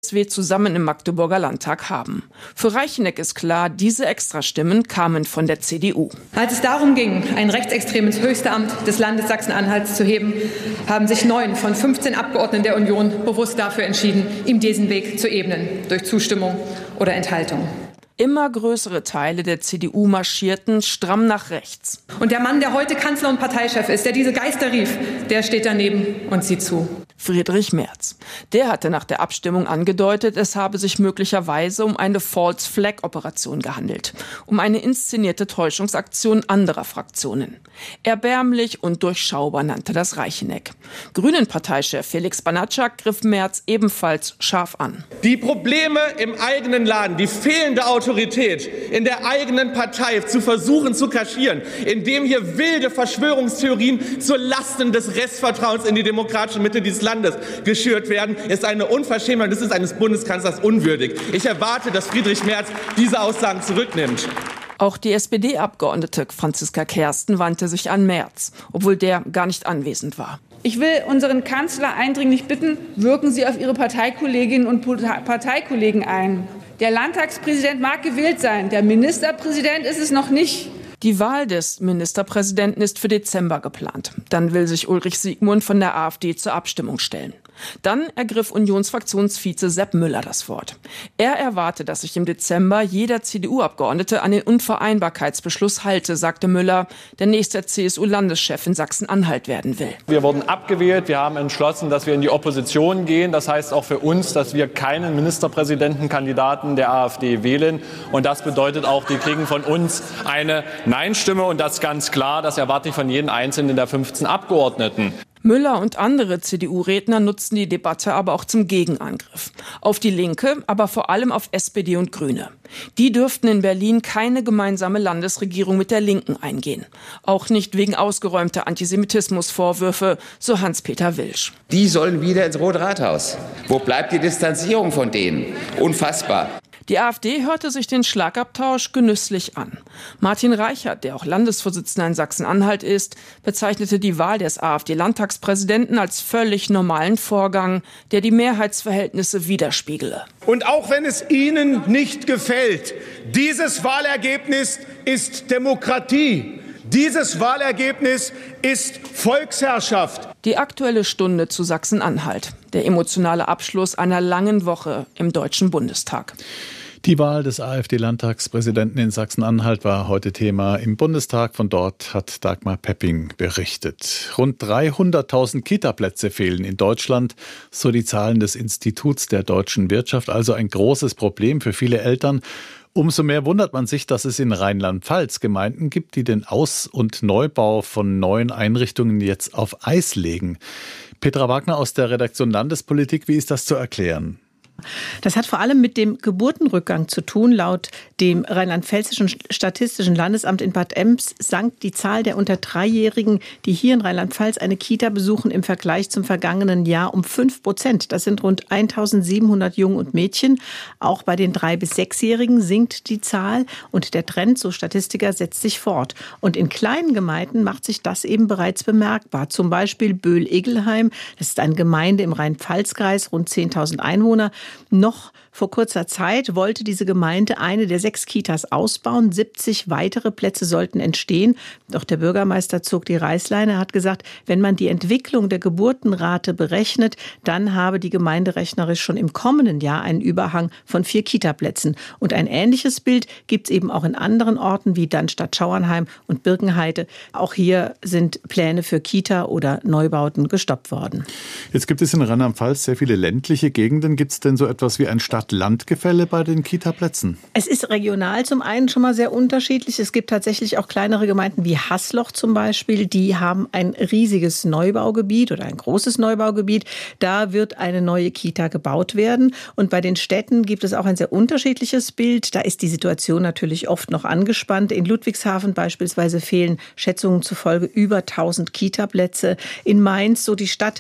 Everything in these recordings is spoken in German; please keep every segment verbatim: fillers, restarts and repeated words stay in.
S W zusammen im Magdeburger Landtag haben. Für Reicheneck ist klar, diese Extrastimmen kamen von der C D U. Als es darum ging, ein rechtsextremes Höchstamt des Landes Sachsen-Anhalts zu heben, haben sich neun von fünfzehn Abgeordneten der Union bewusst dafür entschieden, ihm diesen Weg zu ebnen, durch Zustimmung oder Enthaltung. Immer größere Teile der C D U marschierten stramm nach rechts. Und der Mann, der heute Kanzler und Parteichef ist, der diese Geister rief, der steht daneben und sieht zu. Friedrich Merz. Der hatte nach der Abstimmung angedeutet, es habe sich möglicherweise um eine False-Flag-Operation gehandelt, um eine inszenierte Täuschungsaktion anderer Fraktionen. Erbärmlich und durchschaubar nannte das Reicheneck. Grünen-Parteichef Felix Banatschak griff Merz ebenfalls scharf an. Die Probleme im eigenen Laden, die fehlende Autorität in der eigenen Partei zu versuchen zu kaschieren, indem hier wilde Verschwörungstheorien zu Lasten des Restvertrauens in die demokratische Mitte dieses Landes geschürt werden, ist eine Unverschämtheit, das ist eines Bundeskanzlers unwürdig. Ich erwarte, dass Friedrich Merz diese Aussagen zurücknimmt. Auch die S P D-Abgeordnete Franziska Kersten wandte sich an Merz, obwohl der gar nicht anwesend war. Ich will unseren Kanzler eindringlich bitten, wirken Sie auf Ihre Parteikolleginnen und Parteikollegen ein. Der Landtagspräsident mag gewählt sein, der Ministerpräsident ist es noch nicht. Die Wahl des Ministerpräsidenten ist für Dezember geplant. Dann will sich Ulrich Siegmund von der AfD zur Abstimmung stellen. Dann ergriff Unionsfraktionsvize Sepp Müller das Wort. Er erwarte, dass sich im Dezember jeder C D U-Abgeordnete an den Unvereinbarkeitsbeschluss halte, sagte Müller, der nächste C S U-Landeschef in Sachsen-Anhalt werden will. Wir wurden abgewählt. Wir haben entschlossen, dass wir in die Opposition gehen. Das heißt auch für uns, dass wir keinen Ministerpräsidentenkandidaten der AfD wählen. Und das bedeutet auch, die kriegen von uns eine Nein-Stimme. Und das ist ganz klar. Das erwarte ich von jedem einzelnen der fünfzehn Abgeordneten. Müller und andere C D U-Redner nutzten die Debatte aber auch zum Gegenangriff. Auf die Linke, aber vor allem auf S P D und Grüne. Die dürften in Berlin keine gemeinsame Landesregierung mit der Linken eingehen. Auch nicht wegen ausgeräumter Antisemitismusvorwürfe, so Hans-Peter Wilsch. Die sollen wieder ins Rote Rathaus. Wo bleibt die Distanzierung von denen? Unfassbar. Die AfD hörte sich den Schlagabtausch genüsslich an. Martin Reichert, der auch Landesvorsitzender in Sachsen-Anhalt ist, bezeichnete die Wahl des AfD-Landtagspräsidenten als völlig normalen Vorgang, der die Mehrheitsverhältnisse widerspiegele. Und auch wenn es Ihnen nicht gefällt, dieses Wahlergebnis ist Demokratie. Dieses Wahlergebnis ist Volksherrschaft. Die Aktuelle Stunde zu Sachsen-Anhalt. Der emotionale Abschluss einer langen Woche im Deutschen Bundestag. Die Wahl des AfD-Landtagspräsidenten in Sachsen-Anhalt war heute Thema im Bundestag. Von dort hat Dagmar Pepping berichtet. Rund dreihunderttausend Kita-Plätze fehlen in Deutschland, so die Zahlen des Instituts der deutschen Wirtschaft. Also ein großes Problem für viele Eltern. Umso mehr wundert man sich, dass es in Rheinland-Pfalz Gemeinden gibt, die den Aus- und Neubau von neuen Einrichtungen jetzt auf Eis legen. Petra Wagner aus der Redaktion Landespolitik, wie ist das zu erklären? Das hat vor allem mit dem Geburtenrückgang zu tun. Laut dem Rheinland-Pfälzischen Statistischen Landesamt in Bad Ems sank die Zahl der unter Dreijährigen, die hier in Rheinland-Pfalz eine Kita besuchen, im Vergleich zum vergangenen Jahr um fünf Prozent. Das sind rund eintausendsiebenhundert Jungen und Mädchen. Auch bei den drei- bis sechsjährigen sinkt die Zahl. Und der Trend, so Statistiker, setzt sich fort. Und in kleinen Gemeinden macht sich das eben bereits bemerkbar. Zum Beispiel Böhl-Egelheim. Das ist eine Gemeinde im Rhein-Pfalz-Kreis, rund zehntausend Einwohner. Noch vor kurzer Zeit wollte diese Gemeinde eine der sechs Kitas ausbauen. siebzig weitere Plätze sollten entstehen. Doch der Bürgermeister zog die Reißleine. Er hat gesagt, wenn man die Entwicklung der Geburtenrate berechnet, dann habe die Gemeinde rechnerisch schon im kommenden Jahr einen Überhang von vier Kitaplätzen. Und ein ähnliches Bild gibt es eben auch in anderen Orten wie Dannstatt-Schauernheim und Birkenheide. Auch hier sind Pläne für Kita oder Neubauten gestoppt worden. Jetzt gibt es in Rheinland-Pfalz sehr viele ländliche Gegenden. Gibt es denn so etwas wie ein Stadt-Land-Gefälle bei den Kita-Plätzen? Es ist regional zum einen schon mal sehr unterschiedlich. Es gibt tatsächlich auch kleinere Gemeinden wie Haßloch zum Beispiel. Die haben ein riesiges Neubaugebiet oder ein großes Neubaugebiet. Da wird eine neue Kita gebaut werden. Und bei den Städten gibt es auch ein sehr unterschiedliches Bild. Da ist die Situation natürlich oft noch angespannt. In Ludwigshafen beispielsweise fehlen Schätzungen zufolge über tausend Kita-Plätze. In Mainz, so die Stadt,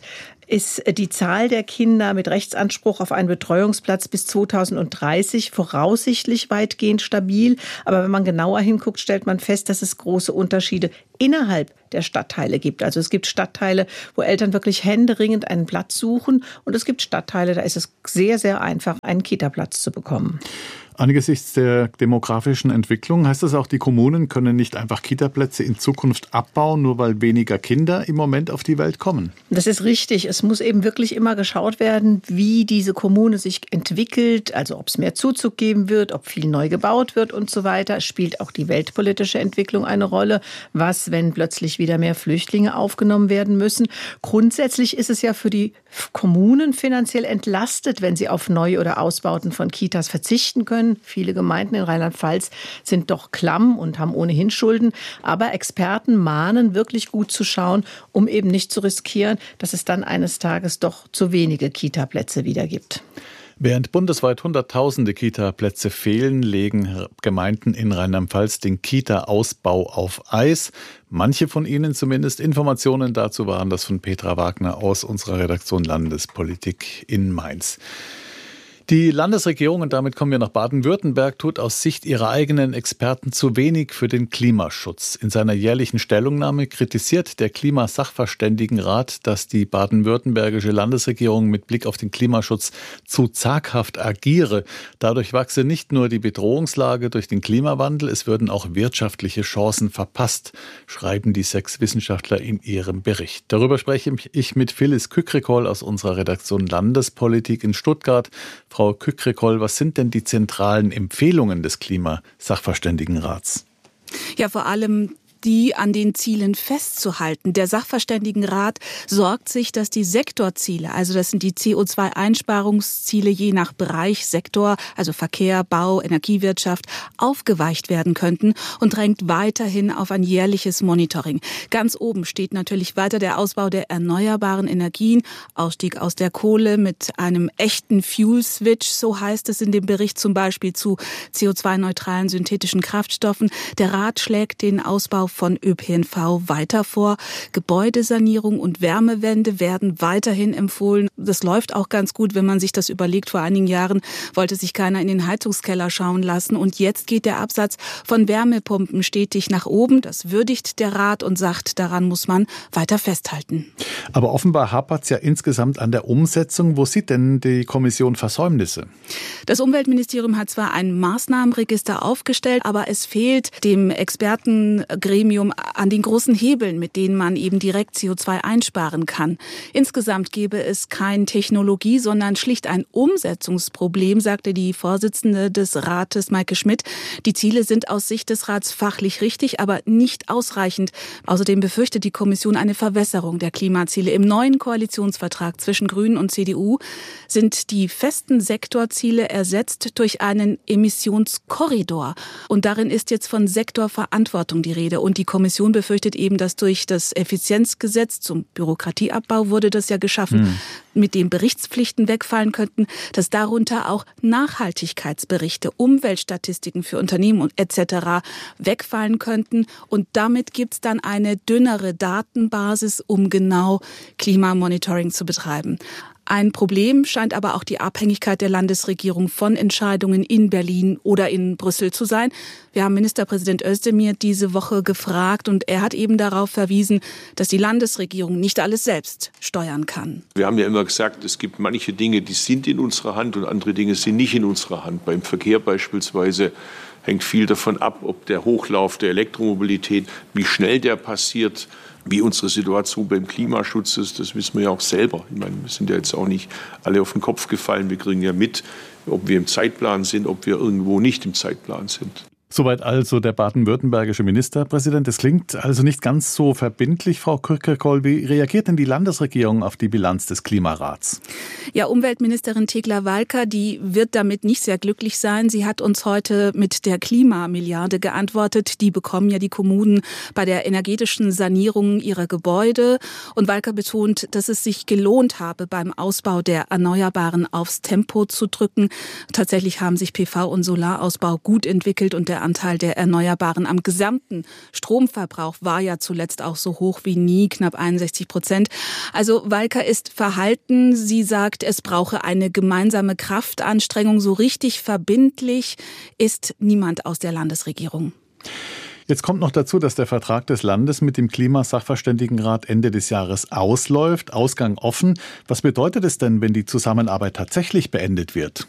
ist die Zahl der Kinder mit Rechtsanspruch auf einen Betreuungsplatz bis zweitausenddreißig voraussichtlich weitgehend stabil. Aber wenn man genauer hinguckt, stellt man fest, dass es große Unterschiede innerhalb der Stadtteile gibt. Also es gibt Stadtteile, wo Eltern wirklich händeringend einen Platz suchen, und es gibt Stadtteile, da ist es sehr, sehr einfach, einen Kita-Platz zu bekommen. Angesichts der demografischen Entwicklung heißt das auch, die Kommunen können nicht einfach Kita-Plätze in Zukunft abbauen, nur weil weniger Kinder im Moment auf die Welt kommen. Das ist richtig. Es muss eben wirklich immer geschaut werden, wie diese Kommune sich entwickelt, also ob es mehr Zuzug geben wird, ob viel neu gebaut wird und so weiter. Es spielt auch die weltpolitische Entwicklung eine Rolle. Was, wenn plötzlich wieder mehr Flüchtlinge aufgenommen werden müssen? Grundsätzlich ist es ja für die Kommunen finanziell entlastet, wenn sie auf Neu- oder Ausbauten von Kitas verzichten können. Viele Gemeinden in Rheinland-Pfalz sind doch klamm und haben ohnehin Schulden. Aber Experten mahnen, wirklich gut zu schauen, um eben nicht zu riskieren, dass es dann eines Tages doch zu wenige Kita-Plätze wieder gibt. Während bundesweit Hunderttausende Kita-Plätze fehlen, legen Gemeinden in Rheinland-Pfalz den Kita-Ausbau auf Eis. Manche von ihnen zumindest. Informationen dazu waren das von Petra Wagner aus unserer Redaktion Landespolitik in Mainz. Die Landesregierung, und damit kommen wir nach Baden-Württemberg, tut aus Sicht ihrer eigenen Experten zu wenig für den Klimaschutz. In seiner jährlichen Stellungnahme kritisiert der Klimasachverständigenrat, dass die baden-württembergische Landesregierung mit Blick auf den Klimaschutz zu zaghaft agiere. Dadurch wachse nicht nur die Bedrohungslage durch den Klimawandel, es würden auch wirtschaftliche Chancen verpasst, schreiben die sechs Wissenschaftler in ihrem Bericht. Darüber spreche ich mit Phyllis Kükrikol aus unserer Redaktion Landespolitik in Stuttgart. Frau Kükrikol, was sind denn die zentralen Empfehlungen des Klimasachverständigenrats? Ja, vor allem die an den Zielen festzuhalten. Der Sachverständigenrat sorgt sich, dass die Sektorziele, also das sind die C O zwei Einsparungsziele je nach Bereich, Sektor, also Verkehr, Bau, Energiewirtschaft, aufgeweicht werden könnten und drängt weiterhin auf ein jährliches Monitoring. Ganz oben steht natürlich weiter der Ausbau der erneuerbaren Energien, Ausstieg aus der Kohle mit einem echten Fuel-Switch, so heißt es in dem Bericht, zum Beispiel zu C O zwei neutralen synthetischen Kraftstoffen. Der Rat schlägt den Ausbau von Ö P N V weiter vor. Gebäudesanierung und Wärmewende werden weiterhin empfohlen. Das läuft auch ganz gut, wenn man sich das überlegt. Vor einigen Jahren wollte sich keiner in den Heizungskeller schauen lassen. Und jetzt geht der Absatz von Wärmepumpen stetig nach oben. Das würdigt der Rat und sagt, daran muss man weiter festhalten. Aber offenbar hapert es ja insgesamt an der Umsetzung. Wo sieht denn die Kommission Versäumnisse? Das Umweltministerium hat zwar ein Maßnahmenregister aufgestellt, aber es fehlt dem Expertengremium an den großen Hebeln, mit denen man eben direkt C O zwei einsparen kann. Insgesamt gäbe es kein Technologie, sondern schlicht ein Umsetzungsproblem, sagte die Vorsitzende des Rates, Maike Schmidt. Die Ziele sind aus Sicht des Rats fachlich richtig, aber nicht ausreichend. Außerdem befürchtet die Kommission eine Verwässerung der Klimaziele. Im neuen Koalitionsvertrag zwischen Grünen und C D U sind die festen Sektorziele ersetzt durch einen Emissionskorridor. Und darin ist jetzt von Sektorverantwortung die Rede. Und die Kommission befürchtet eben, dass durch das Effizienzgesetz zum Bürokratieabbau wurde das ja geschaffen, hm. mit dem Berichtspflichten wegfallen könnten, dass darunter auch Nachhaltigkeitsberichte, Umweltstatistiken für Unternehmen und et cetera wegfallen könnten. Und damit gibt es dann eine dünnere Datenbasis, um genau Klimamonitoring zu betreiben. Ein Problem scheint aber auch die Abhängigkeit der Landesregierung von Entscheidungen in Berlin oder in Brüssel zu sein. Wir haben Ministerpräsident Özdemir diese Woche gefragt und er hat eben darauf verwiesen, dass die Landesregierung nicht alles selbst steuern kann. Wir haben ja immer gesagt, es gibt manche Dinge, die sind in unserer Hand und andere Dinge sind nicht in unserer Hand. Beim Verkehr beispielsweise hängt viel davon ab, ob der Hochlauf der Elektromobilität, wie schnell der passiert, wie unsere Situation beim Klimaschutz ist, das wissen wir ja auch selber. Ich meine, wir sind ja jetzt auch nicht alle auf den Kopf gefallen. Wir kriegen ja mit, ob wir im Zeitplan sind, ob wir irgendwo nicht im Zeitplan sind. Soweit also der baden-württembergische Ministerpräsident. Das klingt also nicht ganz so verbindlich, Frau Kükrikol. Wie reagiert denn die Landesregierung auf die Bilanz des Klimarats? Ja, Umweltministerin Thekla Walker, die wird damit nicht sehr glücklich sein. Sie hat uns heute mit der Klimamilliarde geantwortet. Die bekommen ja die Kommunen bei der energetischen Sanierung ihrer Gebäude. Und Walker betont, dass es sich gelohnt habe, beim Ausbau der Erneuerbaren aufs Tempo zu drücken. Tatsächlich haben sich P V- und Solarausbau gut entwickelt und der Der Anteil der Erneuerbaren am gesamten Stromverbrauch war ja zuletzt auch so hoch wie nie, knapp einundsechzig Prozent. Also Walker ist verhalten. Sie sagt, es brauche eine gemeinsame Kraftanstrengung. So richtig verbindlich ist niemand aus der Landesregierung. Jetzt kommt noch dazu, dass der Vertrag des Landes mit dem Klimasachverständigenrat Ende des Jahres ausläuft, Ausgang offen. Was bedeutet es denn, wenn die Zusammenarbeit tatsächlich beendet wird?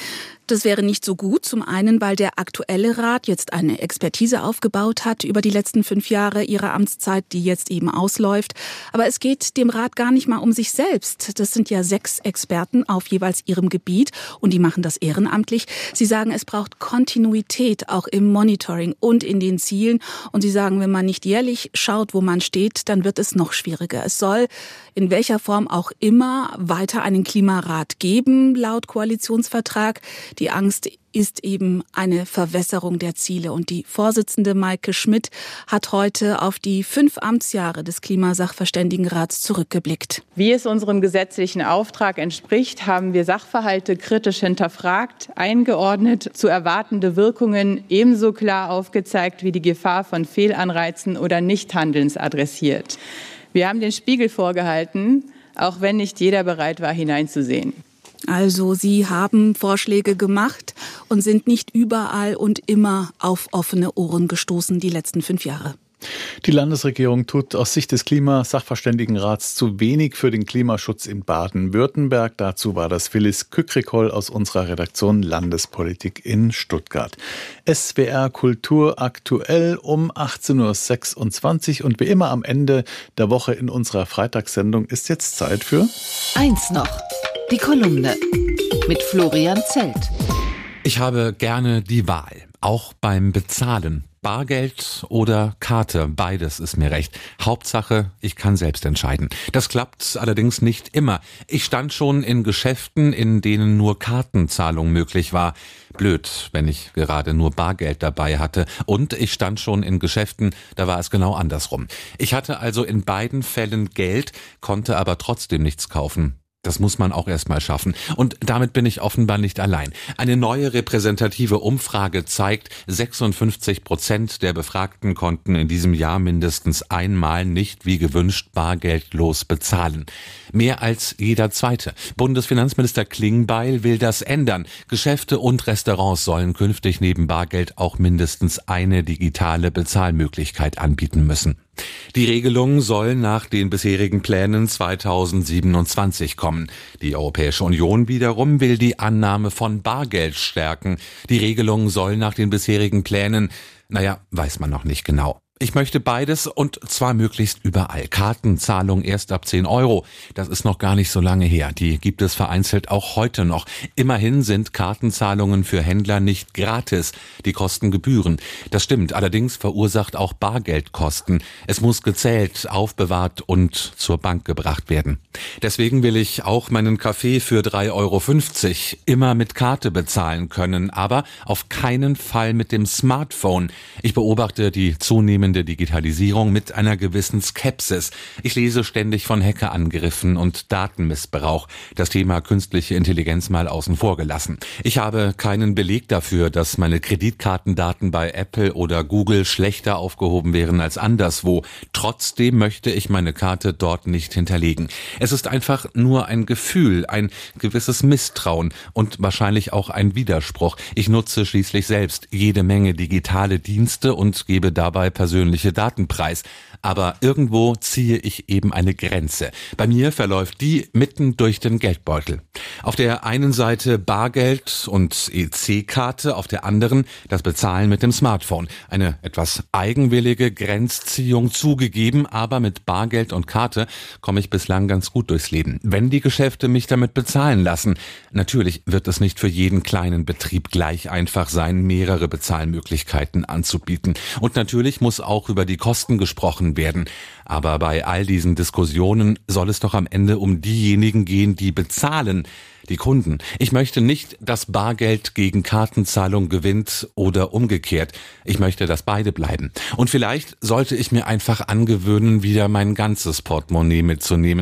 Das wäre nicht so gut. Zum einen, weil der aktuelle Rat jetzt eine Expertise aufgebaut hat über die letzten fünf Jahre ihrer Amtszeit, die jetzt eben ausläuft. Aber es geht dem Rat gar nicht mal um sich selbst. Das sind ja sechs Experten auf jeweils ihrem Gebiet und die machen das ehrenamtlich. Sie sagen, es braucht Kontinuität auch im Monitoring und in den Zielen. Und sie sagen, wenn man nicht jährlich schaut, wo man steht, dann wird es noch schwieriger. Es soll in welcher Form auch immer weiter einen Klimarat geben, laut Koalitionsvertrag. Die Angst ist eben eine Verwässerung der Ziele. Und die Vorsitzende Maike Schmidt hat heute auf die fünf Amtsjahre des Klimasachverständigenrats zurückgeblickt. Wie es unserem gesetzlichen Auftrag entspricht, haben wir Sachverhalte kritisch hinterfragt, eingeordnet, zu erwartende Wirkungen ebenso klar aufgezeigt wie die Gefahr von Fehlanreizen oder Nichthandelns adressiert. Wir haben den Spiegel vorgehalten, auch wenn nicht jeder bereit war, hineinzusehen. Also Sie haben Vorschläge gemacht und sind nicht überall und immer auf offene Ohren gestoßen die letzten fünf Jahre. Die Landesregierung tut aus Sicht des Klimasachverständigenrats zu wenig für den Klimaschutz in Baden-Württemberg. Dazu war das Phyllis Kükrikol aus unserer Redaktion Landespolitik in Stuttgart. S W R Kultur aktuell um achtzehn Uhr sechsundzwanzig und wie immer am Ende der Woche in unserer Freitagssendung ist jetzt Zeit für Eins noch, die Kolumne mit Florian Zelt. Ich habe gerne die Wahl, auch beim Bezahlen. Bargeld oder Karte, beides ist mir recht. Hauptsache, ich kann selbst entscheiden. Das klappt allerdings nicht immer. Ich stand schon in Geschäften, in denen nur Kartenzahlung möglich war. Blöd, wenn ich gerade nur Bargeld dabei hatte. Und ich stand schon in Geschäften, da war es genau andersrum. Ich hatte also in beiden Fällen Geld, konnte aber trotzdem nichts kaufen. Das muss man auch erstmal schaffen. Und damit bin ich offenbar nicht allein. Eine neue repräsentative Umfrage zeigt, sechsundfünfzig Prozent der Befragten konnten in diesem Jahr mindestens einmal nicht wie gewünscht bargeldlos bezahlen. Mehr als jeder Zweite. Bundesfinanzminister Klingbeil will das ändern. Geschäfte und Restaurants sollen künftig neben Bargeld auch mindestens eine digitale Bezahlmöglichkeit anbieten müssen. Die Regelung soll nach den bisherigen Plänen zweitausendsiebenundzwanzig kommen. Die Europäische Union wiederum will die Annahme von Bargeld stärken. Die Regelung soll nach den bisherigen Plänen, naja, weiß man noch nicht genau. Ich möchte beides und zwar möglichst überall. Kartenzahlung erst ab zehn Euro. Das ist noch gar nicht so lange her. Die gibt es vereinzelt auch heute noch. Immerhin sind Kartenzahlungen für Händler nicht gratis. Die kosten Gebühren. Das stimmt. Allerdings verursacht auch Bargeld Kosten. Es muss gezählt, aufbewahrt und zur Bank gebracht werden. Deswegen will ich auch meinen Kaffee für drei Euro fünfzig immer mit Karte bezahlen können, aber auf keinen Fall mit dem Smartphone. Ich beobachte die zunehmende Digitalisierung mit einer gewissen Skepsis. Ich lese ständig von Hackerangriffen und Datenmissbrauch. Das Thema künstliche Intelligenz mal außen vor gelassen. Ich habe keinen Beleg dafür, dass meine Kreditkartendaten bei Apple oder Google schlechter aufgehoben wären als anderswo. Trotzdem möchte ich meine Karte dort nicht hinterlegen. Es ist einfach nur ein Gefühl, ein gewisses Misstrauen und wahrscheinlich auch ein Widerspruch. Ich nutze schließlich selbst jede Menge digitale Dienste und gebe dabei persönliche Daten preis. Aber irgendwo ziehe ich eben eine Grenze. Bei mir verläuft die mitten durch den Geldbeutel. Auf der einen Seite Bargeld und E C-Karte, auf der anderen das Bezahlen mit dem Smartphone. Eine etwas eigenwillige Grenzziehung zugegeben, aber mit Bargeld und Karte komme ich bislang ganz gut durchs Leben. Wenn die Geschäfte mich damit bezahlen lassen. Natürlich wird es nicht für jeden kleinen Betrieb gleich einfach sein, mehrere Bezahlmöglichkeiten anzubieten. Und natürlich muss auch über die Kosten gesprochen werden. Aber bei all diesen Diskussionen soll es doch am Ende um diejenigen gehen, die bezahlen, die Kunden. Ich möchte nicht, dass Bargeld gegen Kartenzahlung gewinnt oder umgekehrt. Ich möchte, dass beide bleiben. Und vielleicht sollte ich mir einfach angewöhnen, wieder mein ganzes Portemonnaie mitzunehmen.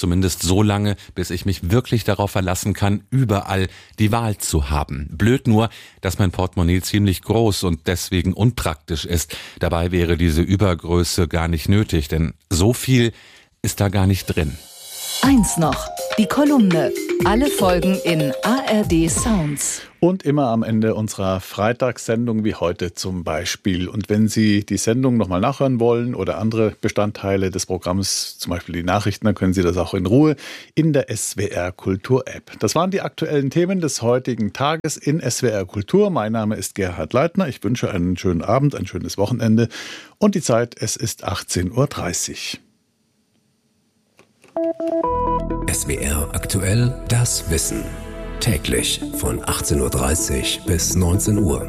Zumindest so lange, bis ich mich wirklich darauf verlassen kann, überall die Wahl zu haben. Blöd nur, dass mein Portemonnaie ziemlich groß und deswegen unpraktisch ist. Dabei wäre diese Übergröße gar nicht nötig, denn so viel ist da gar nicht drin. Eins noch, die Kolumne. Alle Folgen in A R D Sounds. Und immer am Ende unserer Freitagssendung wie heute zum Beispiel. Und wenn Sie die Sendung nochmal nachhören wollen oder andere Bestandteile des Programms, zum Beispiel die Nachrichten, dann können Sie das auch in Ruhe in der S W R Kultur App. Das waren die aktuellen Themen des heutigen Tages in S W R Kultur. Mein Name ist Gerhard Leitner. Ich wünsche einen schönen Abend, ein schönes Wochenende. Und die Zeit, es ist achtzehn Uhr dreißig. S W R aktuell, das Wissen. Täglich von achtzehn Uhr dreißig bis neunzehn Uhr.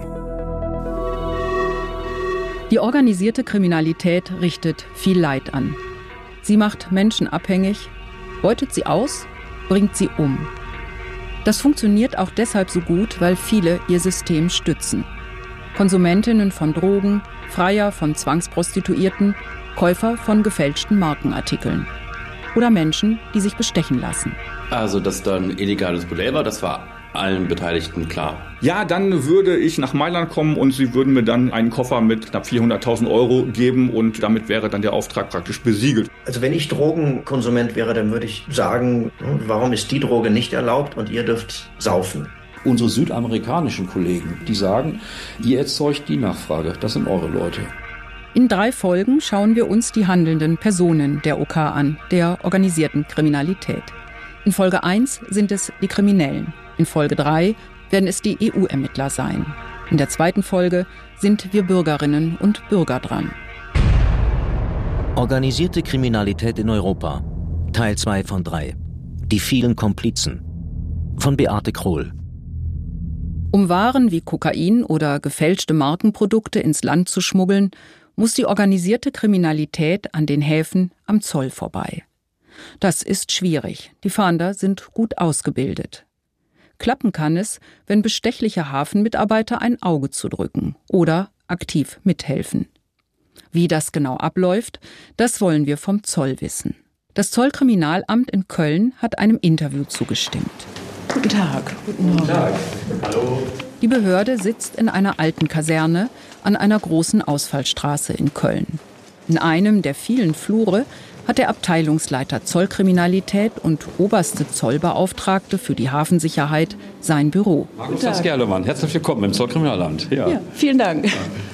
Die organisierte Kriminalität richtet viel Leid an. Sie macht Menschen abhängig, beutet sie aus, bringt sie um. Das funktioniert auch deshalb so gut, weil viele ihr System stützen. Konsumentinnen von Drogen, Freier von Zwangsprostituierten, Käufer von gefälschten Markenartikeln. Oder Menschen, die sich bestechen lassen. Also, dass da ein illegales Modell war, das war allen Beteiligten klar. Ja, dann würde ich nach Mailand kommen und sie würden mir dann einen Koffer mit knapp vierhunderttausend Euro geben und damit wäre dann der Auftrag praktisch besiegelt. Also wenn ich Drogenkonsument wäre, dann würde ich sagen, warum ist die Droge nicht erlaubt und ihr dürft saufen? Unsere südamerikanischen Kollegen, die sagen, ihr erzeugt die Nachfrage, das sind eure Leute. In drei Folgen schauen wir uns die handelnden Personen der O K an, der organisierten Kriminalität. In Folge eins sind es die Kriminellen. In Folge drei werden es die E U-Ermittler sein. In der zweiten Folge sind wir Bürgerinnen und Bürger dran. Organisierte Kriminalität in Europa. Teil zwei von drei. Die vielen Komplizen. Von Beate Krohl. Um Waren wie Kokain oder gefälschte Markenprodukte ins Land zu schmuggeln, muss die organisierte Kriminalität an den Häfen am Zoll vorbei. Das ist schwierig. Die Fahnder sind gut ausgebildet. Klappen kann es, wenn bestechliche Hafenmitarbeiter ein Auge zudrücken oder aktiv mithelfen. Wie das genau abläuft, das wollen wir vom Zoll wissen. Das Zollkriminalamt in Köln hat einem Interview zugestimmt. Guten Tag. Guten Morgen. Guten Tag. Hallo. Die Behörde sitzt in einer alten Kaserne an einer großen Ausfallstraße in Köln. In einem der vielen Flure hat der Abteilungsleiter Zollkriminalität und oberste Zollbeauftragte für die Hafensicherheit sein Büro. Markus Töns-Gerlemann, herzlich willkommen im Zollkriminalamt. Ja. Ja, vielen Dank.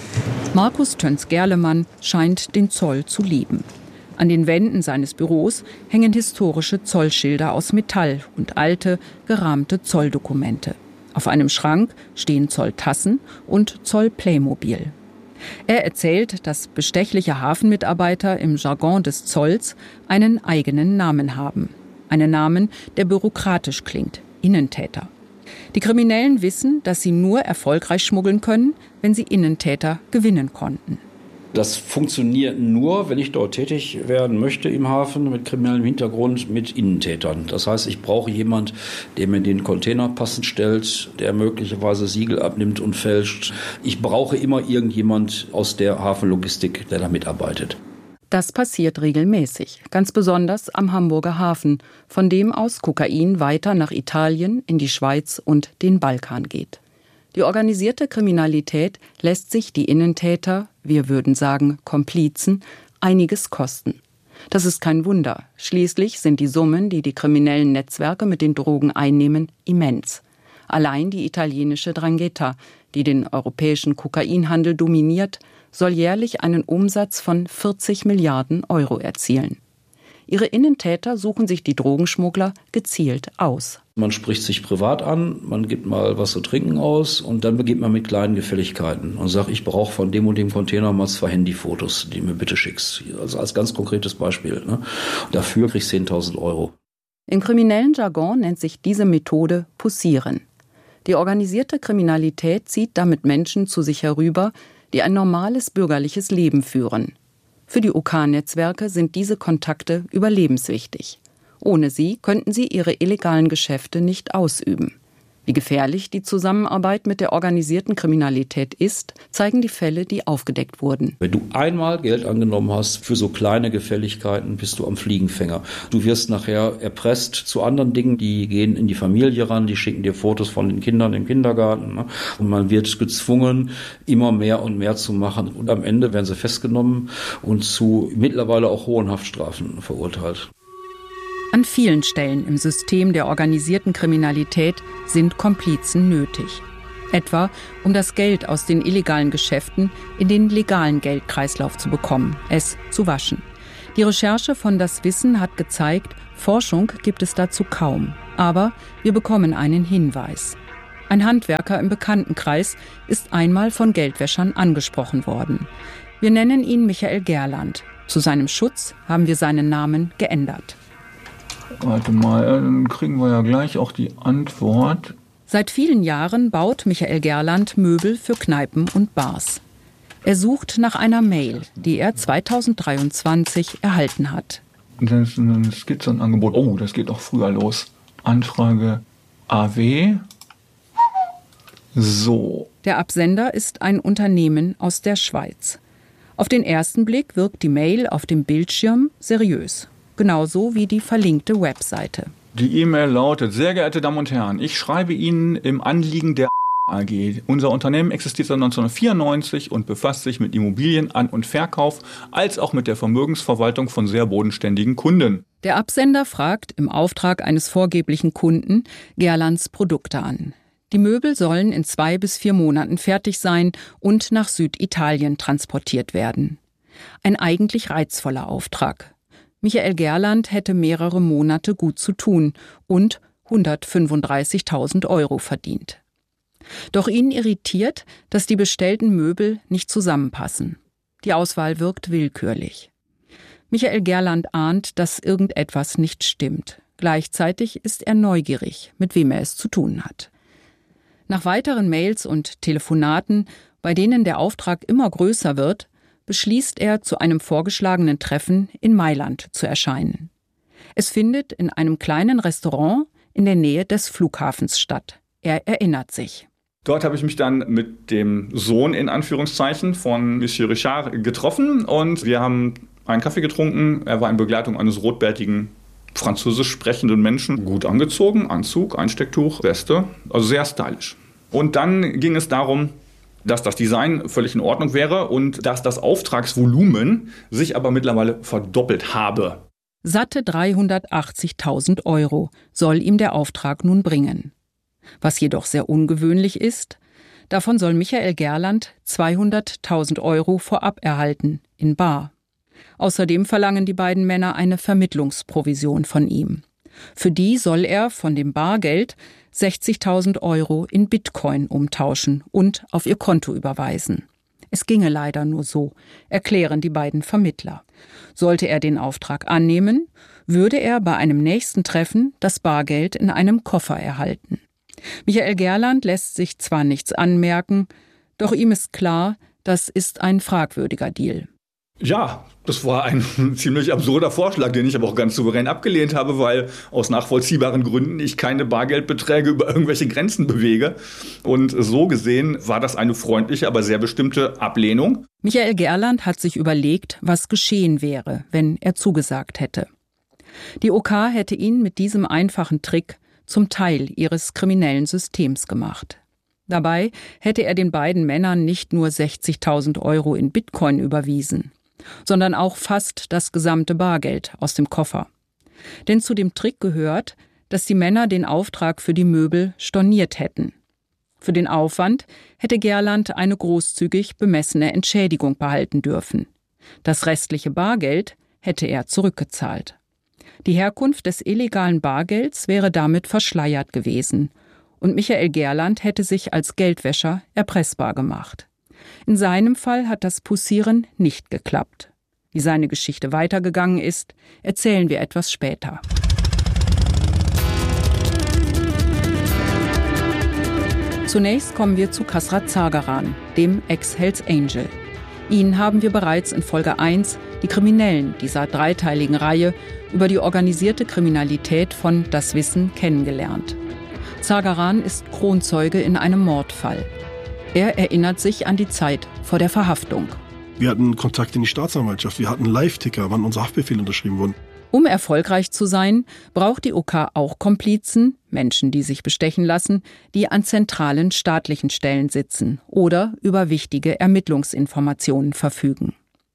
Markus Töns-Gerlemann scheint den Zoll zu lieben. An den Wänden seines Büros hängen historische Zollschilder aus Metall und alte, gerahmte Zolldokumente. Auf einem Schrank stehen Zolltassen und Zoll-Playmobil. Er erzählt, dass bestechliche Hafenmitarbeiter im Jargon des Zolls einen eigenen Namen haben. Einen Namen, der bürokratisch klingt: Innentäter. Die Kriminellen wissen, dass sie nur erfolgreich schmuggeln können, wenn sie Innentäter gewinnen konnten. Das funktioniert nur, wenn ich dort tätig werden möchte im Hafen mit kriminellem Hintergrund, mit Innentätern. Das heißt, ich brauche jemanden, der mir den Container passend stellt, der möglicherweise Siegel abnimmt und fälscht. Ich brauche immer irgendjemand aus der Hafenlogistik, der da mitarbeitet. Das passiert regelmäßig, ganz besonders am Hamburger Hafen, von dem aus Kokain weiter nach Italien, in die Schweiz und den Balkan geht. Die organisierte Kriminalität lässt sich die Innentäter, wir würden sagen Komplizen, einiges kosten. Das ist kein Wunder. Schließlich sind die Summen, die die kriminellen Netzwerke mit den Drogen einnehmen, immens. Allein die italienische 'Ndrangheta, die den europäischen Kokainhandel dominiert, soll jährlich einen Umsatz von vierzig Milliarden Euro erzielen. Ihre Innentäter suchen sich die Drogenschmuggler gezielt aus. Man spricht sich privat an, man gibt mal was zu trinken aus und dann beginnt man mit kleinen Gefälligkeiten und sagt, ich brauche von dem und dem Container mal zwei Handyfotos, die mir bitte schickst. Also als ganz konkretes Beispiel. Ne? Dafür krieg ich zehntausend Euro. Im kriminellen Jargon nennt sich diese Methode Poussieren. Die organisierte Kriminalität zieht damit Menschen zu sich herüber, die ein normales bürgerliches Leben führen. Für die O K-Netzwerke sind diese Kontakte überlebenswichtig. Ohne sie könnten sie ihre illegalen Geschäfte nicht ausüben. Wie gefährlich die Zusammenarbeit mit der organisierten Kriminalität ist, zeigen die Fälle, die aufgedeckt wurden. Wenn du einmal Geld angenommen hast für so kleine Gefälligkeiten, bist du am Fliegenfänger. Du wirst nachher erpresst zu anderen Dingen, die gehen in die Familie ran, die schicken dir Fotos von den Kindern im Kindergarten. Ne? Und man wird gezwungen, immer mehr und mehr zu machen. Und am Ende werden sie festgenommen und zu mittlerweile auch hohen Haftstrafen verurteilt. An vielen Stellen im System der organisierten Kriminalität sind Komplizen nötig. Etwa, um das Geld aus den illegalen Geschäften in den legalen Geldkreislauf zu bekommen, es zu waschen. Die Recherche von Das Wissen hat gezeigt, Forschung gibt es dazu kaum. Aber wir bekommen einen Hinweis. Ein Handwerker im Bekanntenkreis ist einmal von Geldwäschern angesprochen worden. Wir nennen ihn Michael Gerland. Zu seinem Schutz haben wir seinen Namen geändert. Warte mal, dann kriegen wir ja gleich auch die Antwort. Seit vielen Jahren baut Michael Gerland Möbel für Kneipen und Bars. Er sucht nach einer Mail, die er zweitausenddreiundzwanzig erhalten hat. Das ist ein Skizzenangebot. Oh, das geht auch früher los. Anfrage A W. So. Der Absender ist ein Unternehmen aus der Schweiz. Auf den ersten Blick wirkt die Mail auf dem Bildschirm seriös. Genauso wie die verlinkte Webseite. Die E-Mail lautet: Sehr geehrte Damen und Herren, ich schreibe Ihnen im Anliegen der A G. Unser Unternehmen existiert seit neunzehnhundertvierundneunzig und befasst sich mit Immobilien An- und Verkauf als auch mit der Vermögensverwaltung von sehr bodenständigen Kunden. Der Absender fragt im Auftrag eines vorgeblichen Kunden Gerlands Produkte an. Die Möbel sollen in zwei bis vier Monaten fertig sein und nach Süditalien transportiert werden. Ein eigentlich reizvoller Auftrag. Michael Gerland hätte mehrere Monate gut zu tun und hundertfünfunddreißigtausend Euro verdient. Doch ihn irritiert, dass die bestellten Möbel nicht zusammenpassen. Die Auswahl wirkt willkürlich. Michael Gerland ahnt, dass irgendetwas nicht stimmt. Gleichzeitig ist er neugierig, mit wem er es zu tun hat. Nach weiteren Mails und Telefonaten, bei denen der Auftrag immer größer wird, beschließt er, zu einem vorgeschlagenen Treffen in Mailand zu erscheinen. Es findet in einem kleinen Restaurant in der Nähe des Flughafens statt. Er erinnert sich. Dort habe ich mich dann mit dem Sohn in Anführungszeichen von Monsieur Richard getroffen und wir haben einen Kaffee getrunken. Er war in Begleitung eines rotbärtigen, französisch sprechenden Menschen, gut angezogen, Anzug, Einstecktuch, Weste, also sehr stylisch. Und dann ging es darum, dass das Design völlig in Ordnung wäre und dass das Auftragsvolumen sich aber mittlerweile verdoppelt habe. Satte dreihundertachtzigtausend Euro soll ihm der Auftrag nun bringen. Was jedoch sehr ungewöhnlich ist, davon soll Michael Gerland zweihunderttausend Euro vorab erhalten, in bar. Außerdem verlangen die beiden Männer eine Vermittlungsprovision von ihm. Für die soll er von dem Bargeld sechzigtausend Euro in Bitcoin umtauschen und auf ihr Konto überweisen. Es ginge leider nur so, erklären die beiden Vermittler. Sollte er den Auftrag annehmen, würde er bei einem nächsten Treffen das Bargeld in einem Koffer erhalten. Michael Gerland lässt sich zwar nichts anmerken, doch ihm ist klar, das ist ein fragwürdiger Deal. Ja, das war ein ziemlich absurder Vorschlag, den ich aber auch ganz souverän abgelehnt habe, weil aus nachvollziehbaren Gründen ich keine Bargeldbeträge über irgendwelche Grenzen bewege. Und so gesehen war das eine freundliche, aber sehr bestimmte Ablehnung. Michael Gerland hat sich überlegt, was geschehen wäre, wenn er zugesagt hätte. Die OK hätte ihn mit diesem einfachen Trick zum Teil ihres kriminellen Systems gemacht. Dabei hätte er den beiden Männern nicht nur sechzigtausend Euro in Bitcoin überwiesen, sondern auch fast das gesamte Bargeld aus dem Koffer. Denn zu dem Trick gehört, dass die Männer den Auftrag für die Möbel storniert hätten. Für den Aufwand hätte Gerland eine großzügig bemessene Entschädigung behalten dürfen. Das restliche Bargeld hätte er zurückgezahlt. Die Herkunft des illegalen Bargelds wäre damit verschleiert gewesen und Michael Gerland hätte sich als Geldwäscher erpressbar gemacht. In seinem Fall hat das Poussieren nicht geklappt. Wie seine Geschichte weitergegangen ist, erzählen wir etwas später. Zunächst kommen wir zu Kasrat Zargaran, dem Ex-Hells Angel. Ihn haben wir bereits in Folge eins, die Kriminellen dieser dreiteiligen Reihe, über die organisierte Kriminalität von Das Wissen kennengelernt. Zagaran ist Kronzeuge in einem Mordfall. Er erinnert sich an die Zeit vor der Verhaftung. Wir hatten Kontakt in die Staatsanwaltschaft, wir hatten Live-Ticker, wann unsere Haftbefehle unterschrieben wurden. Um erfolgreich zu sein, braucht die O K auch Komplizen, Menschen, die sich bestechen lassen, die an zentralen staatlichen Stellen sitzen oder über wichtige Ermittlungsinformationen verfügen.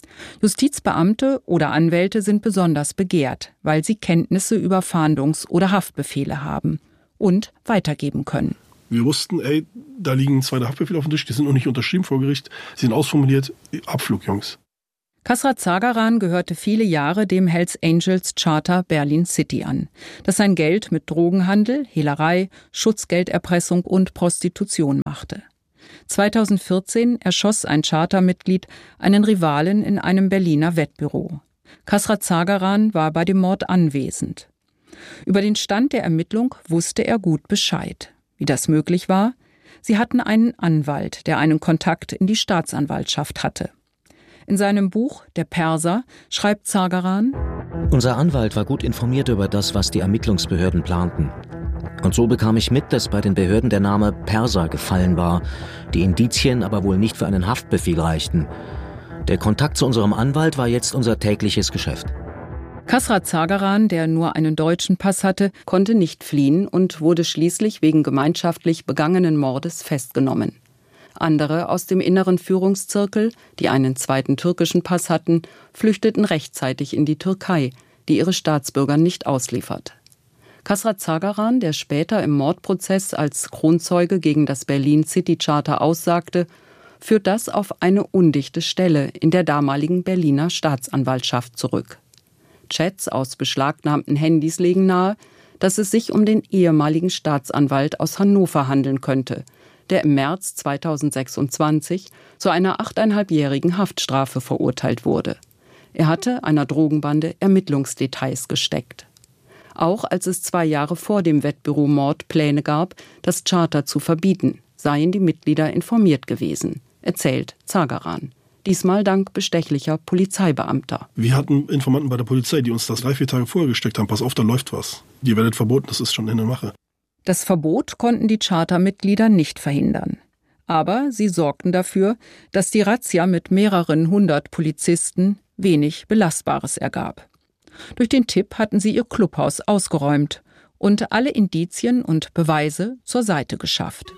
Justizbeamte oder Anwälte sind besonders begehrt, weil sie Kenntnisse über Fahndungs- oder Haftbefehle haben und weitergeben können. Wir wussten, ey, da liegen zwei Haftbefehle auf dem Tisch, die sind noch nicht unterschrieben vor Gericht, sie sind ausformuliert, Abflug, Jungs. Kasrat Zagaran gehörte viele Jahre dem Hells Angels Charter Berlin City an, das sein Geld mit Drogenhandel, Hehlerei, Schutzgelderpressung und Prostitution machte. zweitausendvierzehn erschoss ein Chartermitglied einen Rivalen in einem Berliner Wettbüro. Kasrat Zagaran war bei dem Mord anwesend. Über den Stand der Ermittlung wusste er gut Bescheid. Wie das möglich war? Sie hatten einen Anwalt, der einen Kontakt in die Staatsanwaltschaft hatte. In seinem Buch »Der Perser« schreibt Zagaran: Unser Anwalt war gut informiert über das, was die Ermittlungsbehörden planten. Und so bekam ich mit, dass bei den Behörden der Name Perser gefallen war, die Indizien aber wohl nicht für einen Haftbefehl reichten. Der Kontakt zu unserem Anwalt war jetzt unser tägliches Geschäft. Kasrat Zagaran, der nur einen deutschen Pass hatte, konnte nicht fliehen und wurde schließlich wegen gemeinschaftlich begangenen Mordes festgenommen. Andere aus dem inneren Führungszirkel, die einen zweiten türkischen Pass hatten, flüchteten rechtzeitig in die Türkei, die ihre Staatsbürger nicht ausliefert. Kasrat Zagaran, der später im Mordprozess als Kronzeuge gegen das Berlin City Charter aussagte, führt das auf eine undichte Stelle in der damaligen Berliner Staatsanwaltschaft zurück. Chats aus beschlagnahmten Handys legen nahe, dass es sich um den ehemaligen Staatsanwalt aus Hannover handeln könnte, der im März zweitausendsechsundzwanzig zu einer achteinhalbjährigen Haftstrafe verurteilt wurde. Er hatte einer Drogenbande Ermittlungsdetails gesteckt. Auch als es zwei Jahre vor dem Wettbüromord Pläne gab, das Charter zu verbieten, seien die Mitglieder informiert gewesen, erzählt Zagaran. Diesmal dank bestechlicher Polizeibeamter. Wir hatten Informanten bei der Polizei, die uns das drei, vier Tage vorher gesteckt haben. Pass auf, da läuft was. Ihr werdet verboten, das ist schon in der Mache. Das Verbot konnten die Chartermitglieder nicht verhindern. Aber sie sorgten dafür, dass die Razzia mit mehreren hundert Polizisten wenig Belastbares ergab. Durch den Tipp hatten sie ihr Clubhaus ausgeräumt und alle Indizien und Beweise zur Seite geschafft.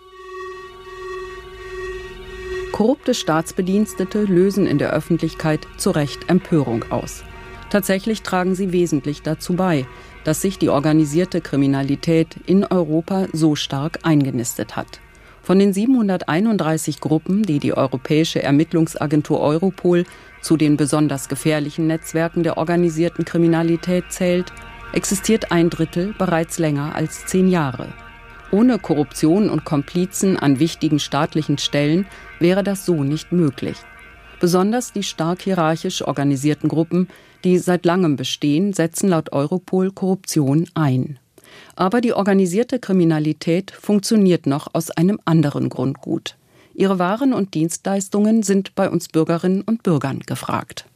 Korrupte Staatsbedienstete lösen in der Öffentlichkeit zu Recht Empörung aus. Tatsächlich tragen sie wesentlich dazu bei, dass sich die organisierte Kriminalität in Europa so stark eingenistet hat. Von den siebenhunderteinunddreißig Gruppen, die die Europäische Ermittlungsagentur Europol zu den besonders gefährlichen Netzwerken der organisierten Kriminalität zählt, existiert ein Drittel bereits länger als zehn Jahre. Ohne Korruption und Komplizen an wichtigen staatlichen Stellen wäre das so nicht möglich. Besonders die stark hierarchisch organisierten Gruppen, die seit langem bestehen, setzen laut Europol Korruption ein. Aber die organisierte Kriminalität funktioniert noch aus einem anderen Grund gut. Ihre Waren und Dienstleistungen sind bei uns Bürgerinnen und Bürgern gefragt.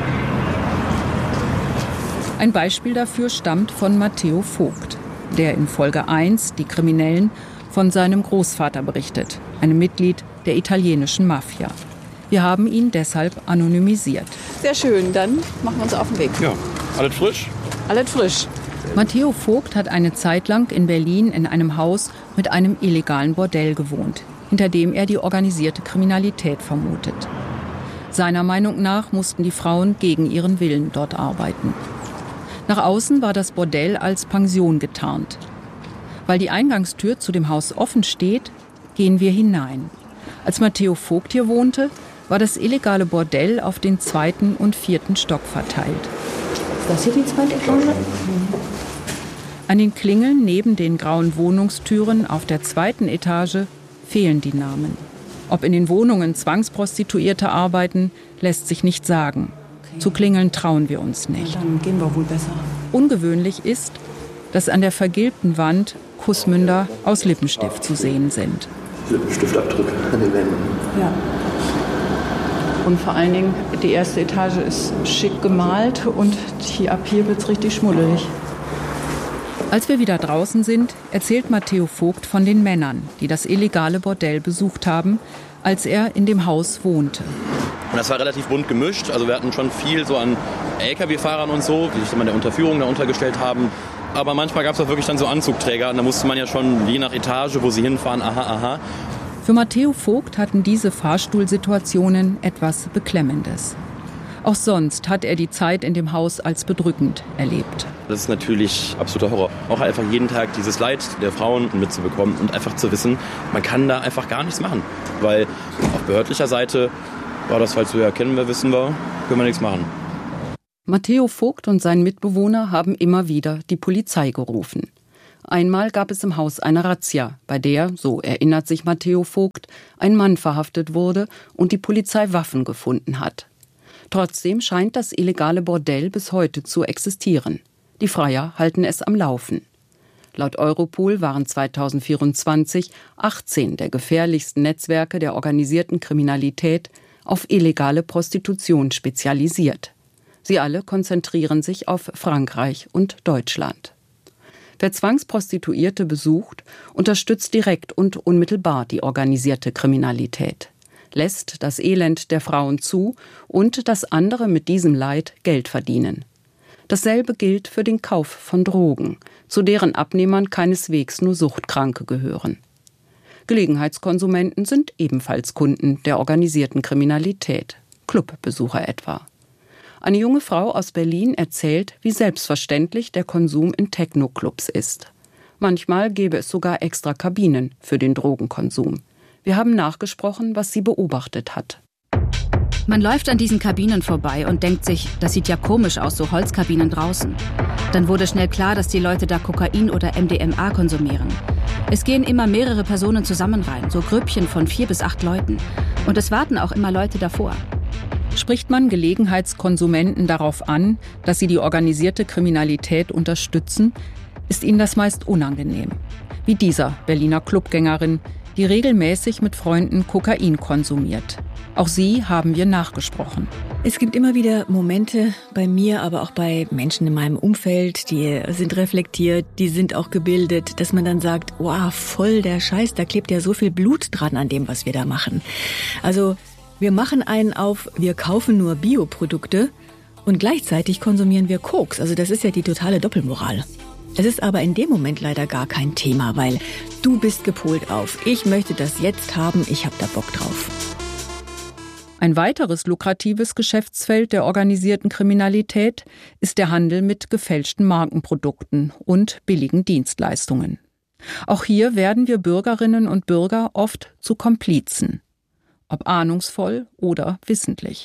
Ein Beispiel dafür stammt von Matteo Vogt, der in Folge eins die Kriminellen von seinem Großvater berichtet, einem Mitglied der italienischen Mafia. Wir haben ihn deshalb anonymisiert. Sehr schön, dann machen wir uns auf den Weg. Ja, alles frisch? Alles frisch. Matteo Vogt hat eine Zeit lang in Berlin in einem Haus mit einem illegalen Bordell gewohnt, hinter dem er die organisierte Kriminalität vermutet. Seiner Meinung nach mussten die Frauen gegen ihren Willen dort arbeiten. Nach außen war das Bordell als Pension getarnt. Weil die Eingangstür zu dem Haus offen steht, gehen wir hinein. Als Matteo Vogt hier wohnte, war das illegale Bordell auf den zweiten und vierten Stock verteilt. Ist das hier die zweite Etage? An den Klingeln neben den grauen Wohnungstüren auf der zweiten Etage fehlen die Namen. Ob in den Wohnungen Zwangsprostituierte arbeiten, lässt sich nicht sagen. Okay. Zu klingeln trauen wir uns nicht. Ja, dann gehen wir wohl besser. Ungewöhnlich ist, dass an der vergilbten Wand Kussmünder aus Lippenstift zu sehen sind. Lippenstiftabdrücke an den Wänden. Ja. Und vor allen Dingen, die erste Etage ist schick gemalt und hier, ab hier wird es richtig schmuddelig. Als wir wieder draußen sind, erzählt Matteo Vogt von den Männern, die das illegale Bordell besucht haben, als er in dem Haus wohnte. Und das war relativ bunt gemischt. Also wir hatten schon viel so an L K W-Fahrern und so, die sich dann in der Unterführung da untergestellt haben. Aber manchmal gab es auch wirklich dann so Anzugträger. Und da musste man ja schon je nach Etage, wo sie hinfahren, aha, aha. Für Matteo Vogt hatten diese Fahrstuhlsituationen etwas Beklemmendes. Auch sonst hat er die Zeit in dem Haus als bedrückend erlebt. Das ist natürlich absoluter Horror. Auch einfach jeden Tag dieses Leid der Frauen mitzubekommen und einfach zu wissen, man kann da einfach gar nichts machen. Weil auf behördlicher Seite war das, falls wir erkennen, wer wissen wir, können wir nichts machen. Matteo Vogt und sein Mitbewohner haben immer wieder die Polizei gerufen. Einmal gab es im Haus eine Razzia, bei der, so erinnert sich Matteo Vogt, ein Mann verhaftet wurde und die Polizei Waffen gefunden hat. Trotzdem scheint das illegale Bordell bis heute zu existieren. Die Freier halten es am Laufen. Laut Europol waren zweitausendvierundzwanzig achtzehn der gefährlichsten Netzwerke der organisierten Kriminalität auf illegale Prostitution spezialisiert. Sie alle konzentrieren sich auf Frankreich und Deutschland. Wer Zwangsprostituierte besucht, unterstützt direkt und unmittelbar die organisierte Kriminalität, lässt das Elend der Frauen zu und dass andere mit diesem Leid Geld verdienen. Dasselbe gilt für den Kauf von Drogen, zu deren Abnehmern keineswegs nur Suchtkranke gehören. Gelegenheitskonsumenten sind ebenfalls Kunden der organisierten Kriminalität, Clubbesucher etwa. Eine junge Frau aus Berlin erzählt, wie selbstverständlich der Konsum in Techno-Clubs ist. Manchmal gäbe es sogar extra Kabinen für den Drogenkonsum. Wir haben nachgesprochen, was sie beobachtet hat. Man läuft an diesen Kabinen vorbei und denkt sich, das sieht ja komisch aus, so Holzkabinen draußen. Dann wurde schnell klar, dass die Leute da Kokain oder M D M A konsumieren. Es gehen immer mehrere Personen zusammen rein, so Grüppchen von vier bis acht Leuten. Und es warten auch immer Leute davor. Spricht man Gelegenheitskonsumenten darauf an, dass sie die organisierte Kriminalität unterstützen, ist ihnen das meist unangenehm. Wie dieser Berliner Clubgängerin, die regelmäßig mit Freunden Kokain konsumiert. Auch sie haben wir nachgesprochen. Es gibt immer wieder Momente bei mir, aber auch bei Menschen in meinem Umfeld, die sind reflektiert, die sind auch gebildet, dass man dann sagt, wow, voll der Scheiß, da klebt ja so viel Blut dran an dem, was wir da machen. Also wir machen einen auf, wir kaufen nur Bioprodukte und gleichzeitig konsumieren wir Koks. Also das ist ja die totale Doppelmoral. Es ist aber in dem Moment leider gar kein Thema, weil du bist gepolt auf. Ich möchte das jetzt haben, ich habe da Bock drauf. Ein weiteres lukratives Geschäftsfeld der organisierten Kriminalität ist der Handel mit gefälschten Markenprodukten und billigen Dienstleistungen. Auch hier werden wir Bürgerinnen und Bürger oft zu Komplizen. Ob ahnungsvoll oder wissentlich.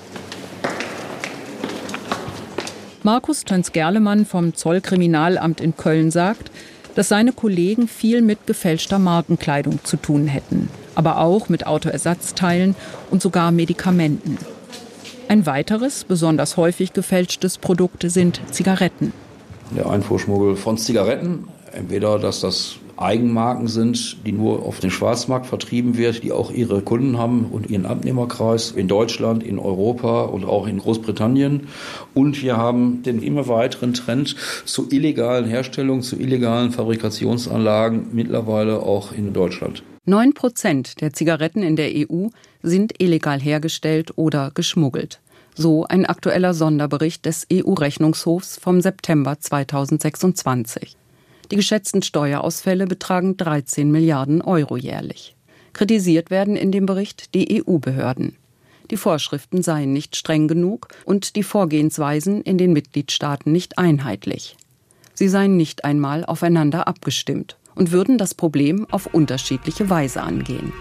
Markus Töns-Gerlemann vom Zollkriminalamt in Köln sagt, dass seine Kollegen viel mit gefälschter Markenkleidung zu tun hätten, aber auch mit Autoersatzteilen und sogar Medikamenten. Ein weiteres, besonders häufig gefälschtes Produkt sind Zigaretten. Der Einfuhrschmuggel von Zigaretten, entweder dass das Eigenmarken sind, die nur auf den Schwarzmarkt vertrieben wird, die auch ihre Kunden haben und ihren Abnehmerkreis in Deutschland, in Europa und auch in Großbritannien. Und wir haben den immer weiteren Trend zu illegalen Herstellungen, zu illegalen Fabrikationsanlagen, mittlerweile auch in Deutschland. Neun Prozent der Zigaretten in der E U sind illegal hergestellt oder geschmuggelt. So ein aktueller Sonderbericht des E U-Rechnungshofs vom September zweitausendsechsundzwanzig. Die geschätzten Steuerausfälle betragen dreizehn Milliarden Euro jährlich. Kritisiert werden in dem Bericht die E U-Behörden. Die Vorschriften seien nicht streng genug und die Vorgehensweisen in den Mitgliedstaaten nicht einheitlich. Sie seien nicht einmal aufeinander abgestimmt und würden das Problem auf unterschiedliche Weise angehen.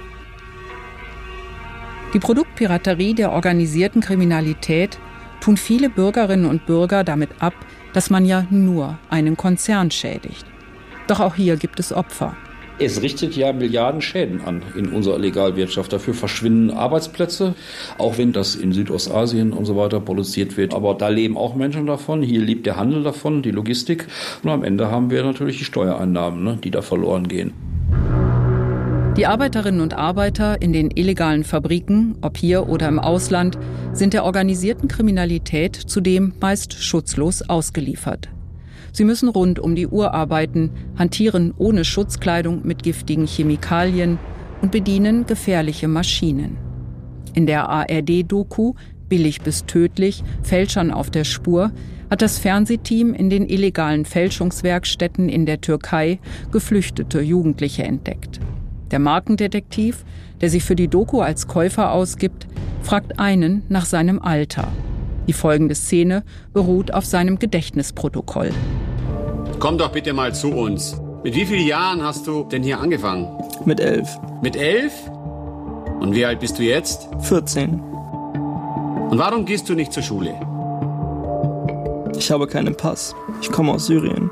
Die Produktpiraterie der organisierten Kriminalität tun viele Bürgerinnen und Bürger damit ab, dass man ja nur einen Konzern schädigt. Doch auch hier gibt es Opfer. Es richtet ja Milliarden Schäden an in unserer Legalwirtschaft. Dafür verschwinden Arbeitsplätze, auch wenn das in Südostasien und so weiter produziert wird. Aber da leben auch Menschen davon. Hier lebt der Handel davon, die Logistik. Und am Ende haben wir natürlich die Steuereinnahmen, ne, die da verloren gehen. Die Arbeiterinnen und Arbeiter in den illegalen Fabriken, ob hier oder im Ausland, sind der organisierten Kriminalität zudem meist schutzlos ausgeliefert. Sie müssen rund um die Uhr arbeiten, hantieren ohne Schutzkleidung mit giftigen Chemikalien und bedienen gefährliche Maschinen. In der A R D-Doku Billig bis tödlich, Fälschern auf der Spur hat das Fernsehteam in den illegalen Fälschungswerkstätten in der Türkei geflüchtete Jugendliche entdeckt. Der Markendetektiv, der sich für die Doku als Käufer ausgibt, fragt einen nach seinem Alter. Die folgende Szene beruht auf seinem Gedächtnisprotokoll. Komm doch bitte mal zu uns. Mit wie vielen Jahren hast du denn hier angefangen? Mit elf. Mit elf? Und wie alt bist du jetzt? vierzehn. Und warum gehst du nicht zur Schule? Ich habe keinen Pass. Ich komme aus Syrien.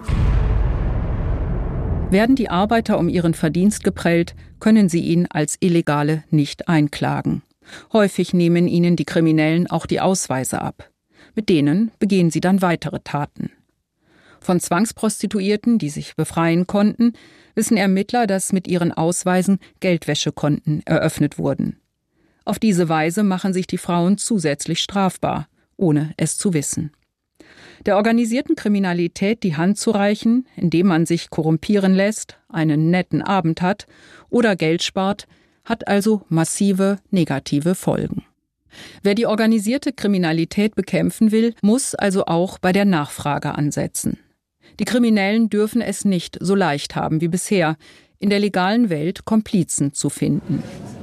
Werden die Arbeiter um ihren Verdienst geprellt, können sie ihn als Illegale nicht einklagen. Häufig nehmen ihnen die Kriminellen auch die Ausweise ab. Mit denen begehen sie dann weitere Taten. Von Zwangsprostituierten, die sich befreien konnten, wissen Ermittler, dass mit ihren Ausweisen Geldwäschekonten eröffnet wurden. Auf diese Weise machen sich die Frauen zusätzlich strafbar, ohne es zu wissen. Der organisierten Kriminalität die Hand zu reichen, indem man sich korrumpieren lässt, einen netten Abend hat oder Geld spart, hat also massive negative Folgen. Wer die organisierte Kriminalität bekämpfen will, muss also auch bei der Nachfrage ansetzen. Die Kriminellen dürfen es nicht so leicht haben wie bisher, in der legalen Welt Komplizen zu finden.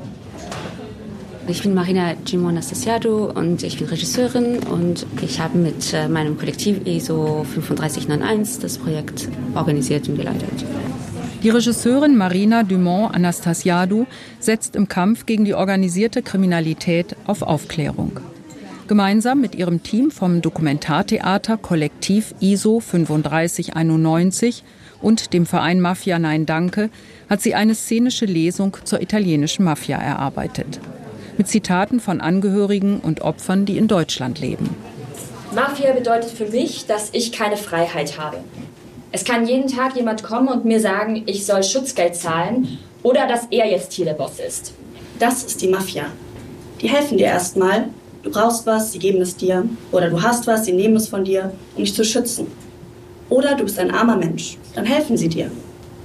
Ich bin Marina Gimon-Anastasiadou und ich bin Regisseurin und ich habe mit meinem Kollektiv I S O fünfunddreißig einundneunzig das Projekt organisiert und geleitet. Die Regisseurin Marina Dumont-Anastasiadou setzt im Kampf gegen die organisierte Kriminalität auf Aufklärung. Gemeinsam mit ihrem Team vom Dokumentartheater Kollektiv I S O fünfunddreißig einundneunzig und dem Verein Mafia Nein Danke hat sie eine szenische Lesung zur italienischen Mafia erarbeitet. Mit Zitaten von Angehörigen und Opfern, die in Deutschland leben. Mafia bedeutet für mich, dass ich keine Freiheit habe. Es kann jeden Tag jemand kommen und mir sagen, ich soll Schutzgeld zahlen oder dass er jetzt hier der Boss ist. Das ist die Mafia. Die helfen dir erstmal. Du brauchst was, sie geben es dir. Oder du hast was, sie nehmen es von dir, um dich zu schützen. Oder du bist ein armer Mensch, dann helfen sie dir.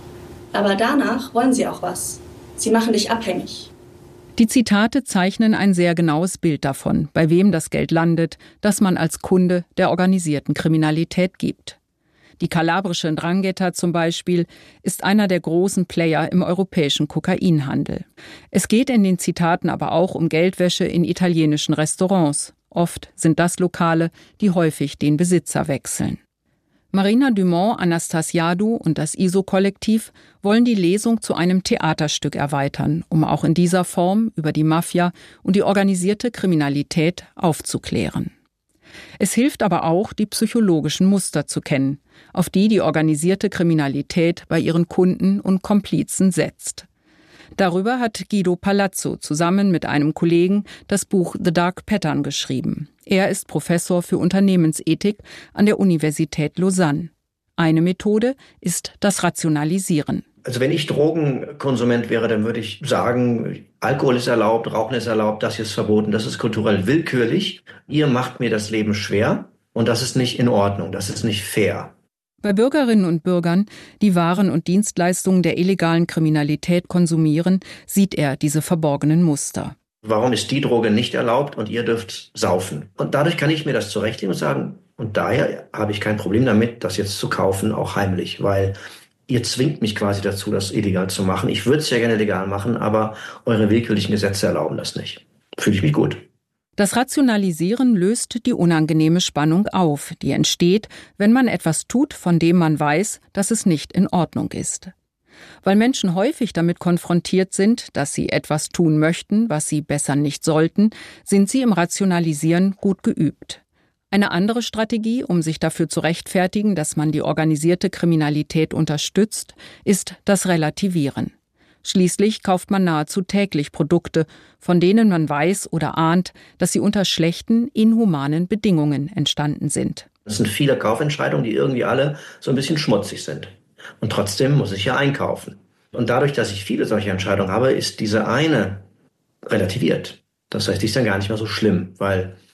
Aber danach wollen sie auch was. Sie machen dich abhängig. Die Zitate zeichnen ein sehr genaues Bild davon, bei wem das Geld landet, das man als Kunde der organisierten Kriminalität gibt. Die kalabrische Ndrangheta zum Beispiel ist einer der großen Player im europäischen Kokainhandel. Es geht in den Zitaten aber auch um Geldwäsche in italienischen Restaurants. Oft sind das Lokale, die häufig den Besitzer wechseln. Marina Dumont-Anastasiadou und das I S O-Kollektiv wollen die Lesung zu einem Theaterstück erweitern, um auch in dieser Form über die Mafia und die organisierte Kriminalität aufzuklären. Es hilft aber auch, die psychologischen Muster zu kennen, auf die die organisierte Kriminalität bei ihren Kunden und Komplizen setzt. Darüber hat Guido Palazzo zusammen mit einem Kollegen das Buch The Dark Pattern geschrieben. Er ist Professor für Unternehmensethik an der Universität Lausanne. Eine Methode ist das Rationalisieren. Also wenn ich Drogenkonsument wäre, dann würde ich sagen, Alkohol ist erlaubt, Rauchen ist erlaubt, das hier ist verboten, das ist kulturell willkürlich. Ihr macht mir das Leben schwer und das ist nicht in Ordnung, das ist nicht fair. Bei Bürgerinnen und Bürgern, die Waren und Dienstleistungen der illegalen Kriminalität konsumieren, sieht er diese verborgenen Muster. Warum ist die Droge nicht erlaubt und ihr dürft saufen? Und dadurch kann ich mir das zurechtlegen und sagen, und daher habe ich kein Problem damit, das jetzt zu kaufen, auch heimlich, weil ihr zwingt mich quasi dazu, das illegal zu machen. Ich würde es ja gerne legal machen, aber eure willkürlichen Gesetze erlauben das nicht. Fühle ich mich gut. Das Rationalisieren löst die unangenehme Spannung auf, die entsteht, wenn man etwas tut, von dem man weiß, dass es nicht in Ordnung ist. Weil Menschen häufig damit konfrontiert sind, dass sie etwas tun möchten, was sie besser nicht sollten, sind sie im Rationalisieren gut geübt. Eine andere Strategie, um sich dafür zu rechtfertigen, dass man die organisierte Kriminalität unterstützt, ist das Relativieren. Schließlich kauft man nahezu täglich Produkte, von denen man weiß oder ahnt, dass sie unter schlechten, inhumanen Bedingungen entstanden sind. Es sind viele Kaufentscheidungen, die irgendwie alle so ein bisschen schmutzig sind. Und trotzdem muss ich ja einkaufen. Und dadurch, dass ich viele solche Entscheidungen habe, ist diese eine relativiert. Das heißt, die ist dann gar nicht mehr so schlimm, weil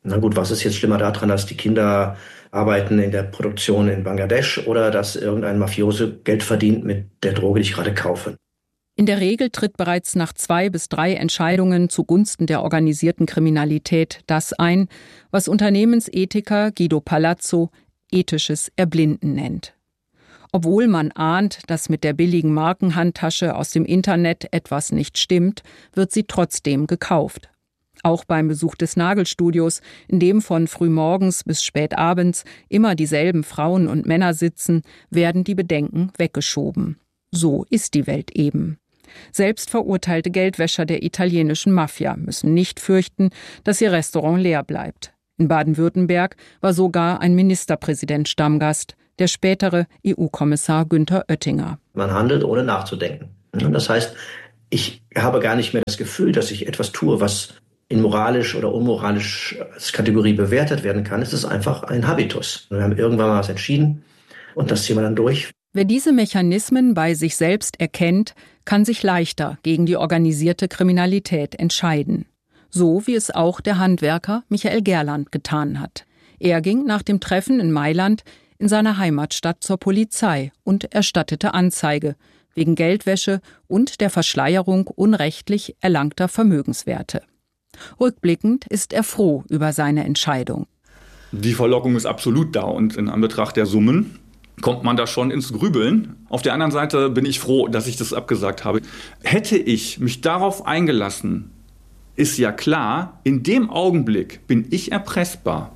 Na gut, was ist jetzt schlimmer daran, dass die Kinder arbeiten in der Produktion in Bangladesch oder dass irgendein Mafiose Geld verdient mit der Droge, die ich gerade kaufe? In der Regel tritt bereits nach zwei bis drei Entscheidungen zugunsten der organisierten Kriminalität das ein, was Unternehmensethiker Guido Palazzo ethisches Erblinden nennt. Obwohl man ahnt, dass mit der billigen Markenhandtasche aus dem Internet etwas nicht stimmt, wird sie trotzdem gekauft. Auch beim Besuch des Nagelstudios, in dem von frühmorgens bis spät abends immer dieselben Frauen und Männer sitzen, werden die Bedenken weggeschoben. So ist die Welt eben. Selbst verurteilte Geldwäscher der italienischen Mafia müssen nicht fürchten, dass ihr Restaurant leer bleibt. In Baden-Württemberg war sogar ein Ministerpräsident Stammgast, der spätere E U-Kommissar Günther Oettinger. Man handelt, ohne nachzudenken. Das heißt, ich habe gar nicht mehr das Gefühl, dass ich etwas tue, was in moralisch oder unmoralisch als Kategorie bewertet werden kann. Es ist einfach ein Habitus. Wir haben irgendwann mal was entschieden und das ziehen wir dann durch. Wer diese Mechanismen bei sich selbst erkennt, kann sich leichter gegen die organisierte Kriminalität entscheiden. So wie es auch der Handwerker Michael Gerland getan hat. Er ging nach dem Treffen in Mailand in seiner Heimatstadt zur Polizei und erstattete Anzeige wegen Geldwäsche und der Verschleierung unrechtlich erlangter Vermögenswerte. Rückblickend ist er froh über seine Entscheidung. Die Verlockung ist absolut da und in Anbetracht der Summen kommt man da schon ins Grübeln. Auf der anderen Seite bin ich froh, dass ich das abgesagt habe. Hätte ich mich darauf eingelassen, ist ja klar, in dem Augenblick bin ich erpressbar.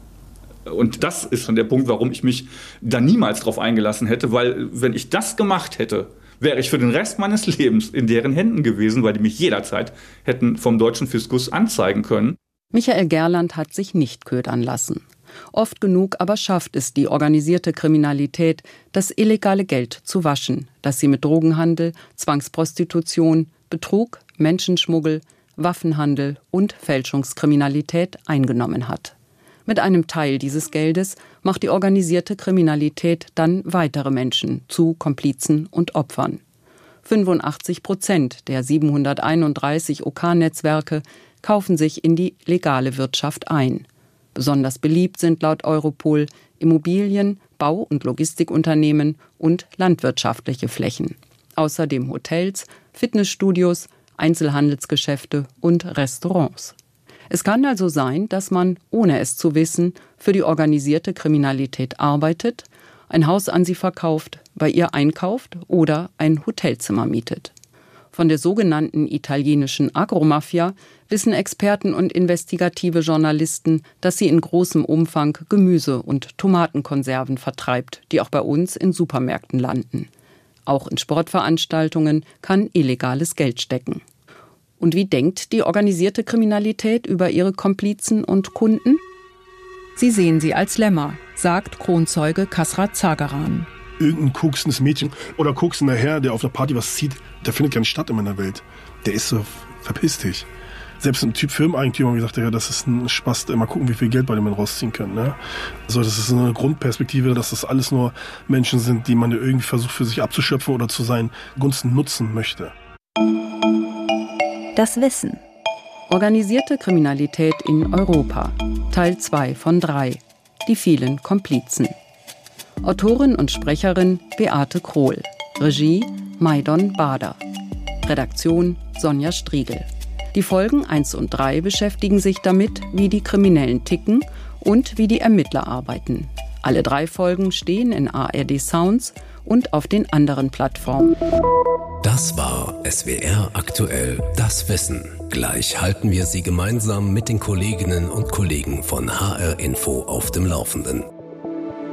Und das ist schon der Punkt, warum ich mich da niemals drauf eingelassen hätte, weil wenn ich das gemacht hätte, wäre ich für den Rest meines Lebens in deren Händen gewesen, weil die mich jederzeit hätten vom deutschen Fiskus anzeigen können. Michael Gerland hat sich nicht ködern lassen. Oft genug aber schafft es die organisierte Kriminalität, das illegale Geld zu waschen, das sie mit Drogenhandel, Zwangsprostitution, Betrug, Menschenschmuggel, Waffenhandel und Fälschungskriminalität eingenommen hat. Mit einem Teil dieses Geldes macht die organisierte Kriminalität dann weitere Menschen zu Komplizen und Opfern. fünfundachtzig Prozent der siebenhunderteinunddreißig OK-Netzwerke kaufen sich in die legale Wirtschaft ein. Besonders beliebt sind laut Europol Immobilien, Bau- und Logistikunternehmen und landwirtschaftliche Flächen. Außerdem Hotels, Fitnessstudios, Einzelhandelsgeschäfte und Restaurants. Es kann also sein, dass man, ohne es zu wissen, für die organisierte Kriminalität arbeitet, ein Haus an sie verkauft, bei ihr einkauft oder ein Hotelzimmer mietet. Von der sogenannten italienischen Agromafia wissen Experten und investigative Journalisten, dass sie in großem Umfang Gemüse- und Tomatenkonserven vertreibt, die auch bei uns in Supermärkten landen. Auch in Sportveranstaltungen kann illegales Geld stecken. Und wie denkt die organisierte Kriminalität über ihre Komplizen und Kunden? Sie sehen sie als Lämmer, sagt Kronzeuge Kasrat Zagaran. Irgendein koksendes Mädchen oder koksender Herr, der auf einer Party was zieht, der findet gar nicht statt in meiner Welt. Der ist so, verpiss dich. Selbst ein Typ Firmeneigentümer gesagt, ja, das ist ein Spaß, mal gucken, wie viel Geld bei dem man rausziehen kann. Ne? Also das ist eine Grundperspektive, dass das alles nur Menschen sind, die man irgendwie versucht für sich abzuschöpfen oder zu seinen Gunsten nutzen möchte. Das Wissen. Organisierte Kriminalität in Europa. Teil zwei von drei. Die vielen Komplizen. Autorin und Sprecherin Beate Krohl. Regie Maidon Bader. Redaktion Sonja Striegel. Die Folgen eins und drei beschäftigen sich damit, wie die Kriminellen ticken und wie die Ermittler arbeiten. Alle drei Folgen stehen in A R D Sounds und auf den anderen Plattformen. Das war S W R aktuell das Wissen. Gleich halten wir Sie gemeinsam mit den Kolleginnen und Kollegen von H R Info auf dem Laufenden.